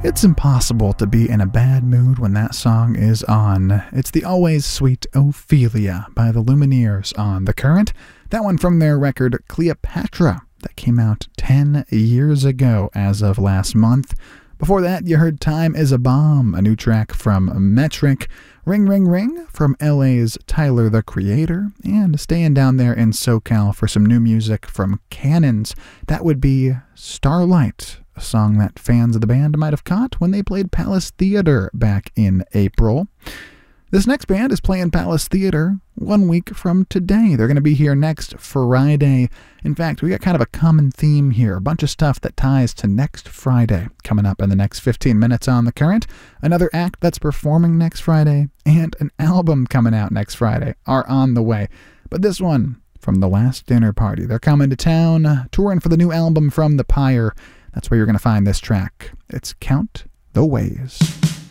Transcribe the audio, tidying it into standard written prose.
It's impossible to be in a bad mood when that song is on. It's the always sweet Ophelia by the Lumineers on The Current. That one from their record Cleopatra that came out 10 years ago as of last month. Before that, you heard Time is a Bomb, a new track from Metric, Ring Ring Ring from LA's Tyler the Creator, and staying down there in SoCal for some new music from Cannons. That would be Starlight, a song that fans of the band might have caught when they played Palace Theater back in April. This next band is playing Palace Theater 1 week from today. They're going to be here next Friday. In fact, we got kind of a common theme here, a bunch of stuff that ties to next Friday coming up in the next 15 minutes on The Current. Another act that's performing next Friday and an album coming out next Friday are on the way. But this one from The Last Dinner Party. They're coming to town, touring for the new album from The Pyre. That's where you're going to find this track. It's Count the Ways.